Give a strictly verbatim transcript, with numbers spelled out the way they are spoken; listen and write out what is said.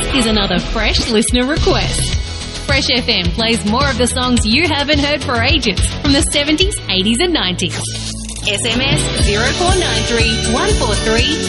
is another Fresh listener request. Fresh F M plays more of the songs you haven't heard for ages from the seventies, eighties and nineties. S M S zero four nine three one four three